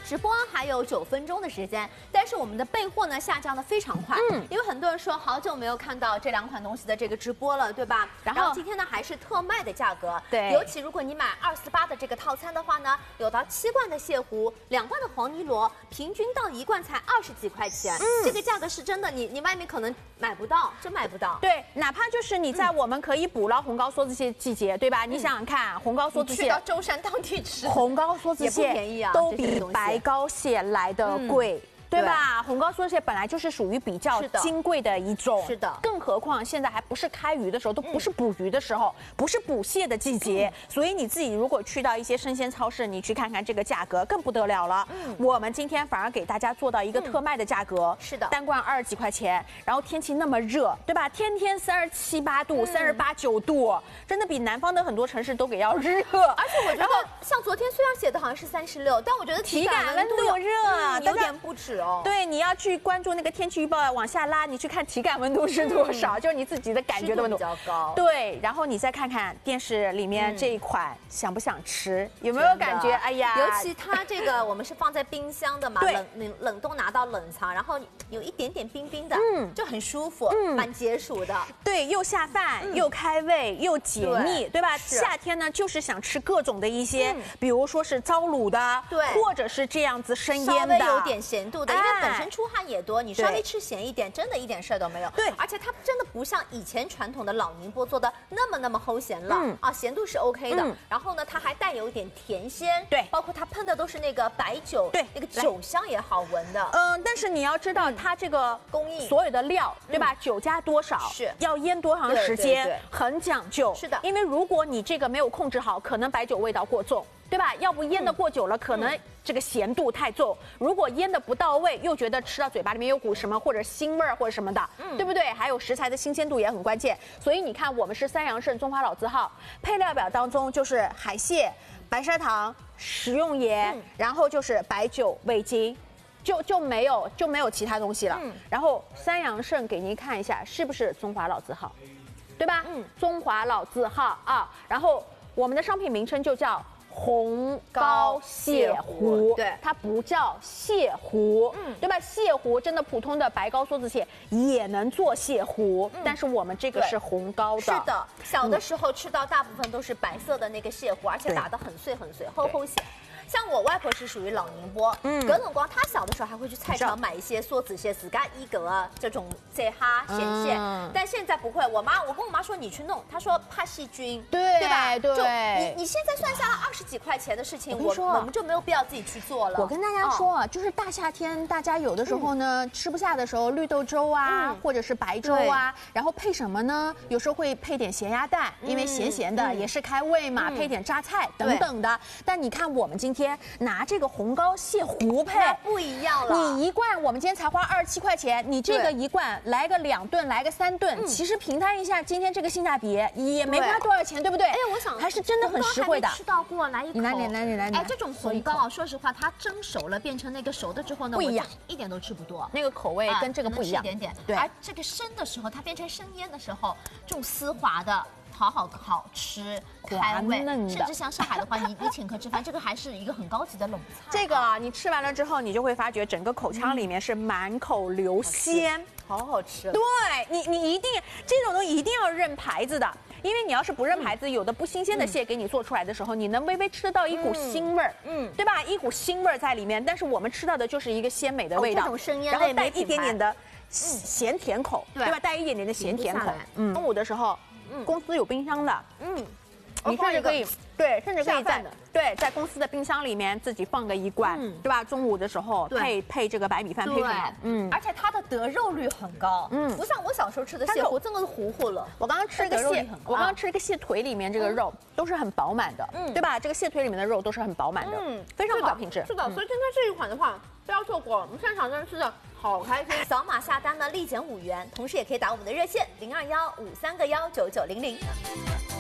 直播还有9分钟的时间，但是我们的备货呢下降的非常快，因为很多人说好久没有看到这2款东西的这个直播了，对吧？然后今天呢还是特卖的价格， 对， 尤其如果你买248的这个套餐的话呢，有到7罐的蟹糊，2罐的黄泥螺，平均到1罐才20几块钱，这个价格是真的，你外面可能买不到，真买不到。 对，哪怕就是你在我们可以捕捞红膏梭子蟹季节，对吧？你想想看，红膏梭子蟹去到舟山当地吃， 红膏梭子蟹也不便宜啊， 都比白膏蟹来的贵。对吧？红膏梭蟹本来就是属于比较金贵的一种， 是的。 更何况现在还不是开鱼的时候，都不是捕鱼的时候，不是捕蟹的季节，所以你自己如果去到一些生鲜超市，你去看看这个价格更不得了了。我们今天反而给大家做到一个特卖的价格， 是的， 单罐20几块钱，然后天气那么热，对吧？天天37、8度、38、9度，真的比南方的很多城市都给要热。 而且我觉得，像昨天虽然写的好像是36，但我觉得体感温度热， 有点不止。 对，你要去关注那个天气预报，往下拉，你去看体感温度是多少，就是你自己的感觉的温度比较高。 对，然后你再看看电视里面这一款，想不想吃？有没有感觉？哎呀， 尤其它这个我们是放在冰箱的嘛，冷冻拿到冷藏，然后有一点点冰冰的，就很舒服，蛮解暑的。 对，又下饭，又开胃，又解腻，对吧？夏天呢，就是想吃各种的一些，比如说是糟卤的， 对， 或者是这样子生腌的， 稍微有点咸度的，因为本身出汗也多，你稍微吃咸一点，真的一点事儿都没有。 对， 而且它真的不像以前传统的老宁波做的那么齁咸了，咸度是 OK 的。然后呢，它还带有一点甜鲜， 对， 包括它喷的都是那个白酒， 对， 那个酒香也好闻的。 但是你要知道它这个工艺， 所有的料，对吧？酒加多少， 是要腌多长时间，很讲究。 是的， 因为如果你这个没有控制好，可能白酒味道过重。对吧？要不腌的过久了，可能这个咸度太重；如果腌的不到位，又觉得吃到嘴巴里面有股什么或者腥味儿或者什么的，对不对？还有食材的新鲜度也很关键。所以你看，我们是3阳盛中华老字号，配料表当中就是海蟹、白砂糖、食用盐，然后就是白酒、味精。就没有其他东西了。然后3阳盛给您看一下，是不是中华老字号，对吧？中华老字号啊。然后我们的商品名称就叫红膏蟹糊， 对， 它不叫蟹糊，对吧？蟹糊真的普通的白膏梭子蟹也能做蟹糊，但是我们这个是红膏的。 是的，小的时候吃到大部分都是白色的那个蟹糊，而且打得很碎很碎，齁咸。像我外婆是属于老宁波，葛冷光她小的时候还会去菜场买一些梭子蟹、自家一格这种这哈咸蟹，但现在不会。我跟我妈说你去弄，她说怕细菌，对吧？ 对， 就你现在算下来20几块钱的事情，我们就没有必要自己去做了。 我跟大家说，就是大夏天，大家有的时候呢吃不下的时候，绿豆粥啊，或者是白粥啊，然后配什么呢？有时候会配点咸鸭蛋，因为咸咸的也是开胃嘛，配点榨菜等等的。但你看我们今天拿这个红膏蟹糊配， 那不一样了。 你一罐我们今天才花27块钱，你这个一罐来个2顿，来个3顿，其实平摊一下，今天这个性价比也没花多少钱，对不对？ 哎，我想还是真的很实惠的。 吃到过，来一口。 你来。 哎，这种红膏啊，说实话，它蒸熟了变成那个熟的之后呢， 不一样， 一点都吃不多。 那个口味跟这个不一样， 一点点。 对。 而这个生的时候，它变成生腌的时候，这种丝滑的。好吃，开胃，甚至像上海的话，你请客吃饭，这个还是一个很高级的冷菜。 这个啊，你吃完了之后，你就会发觉整个口腔里面是满口流鲜， 好吃。 对你一定这种东西一定要认牌子的，因为你要是不认牌子，有的不新鲜的蟹给你做出来的时候，你能微微吃得到一股腥味儿，对吧？一股腥味儿在里面，但是我们吃到的就是一个鲜美的味道， 这种生腌然后带一点点的咸甜口，对吧？带一点点的咸甜口。中午的时候。公司有冰箱的，你甚至可以甚至可以在公司的冰箱里面自己放个1罐，对吧？中午的时候配这个白米饭配什么？ 而且它的得肉率很高，不像我小时候吃的蟹糊，真的是糊糊了。 我刚刚吃一个蟹，我刚刚吃一个蟹腿里面这个肉都是很饱满的，对吧？这个蟹腿里面的肉都是很饱满的，非常好品质。 是的，所以今天这一款的话不要错过，我们现场真的吃的好开心。扫码下单呢立减5元，同时也可以打我们的热线0215319900。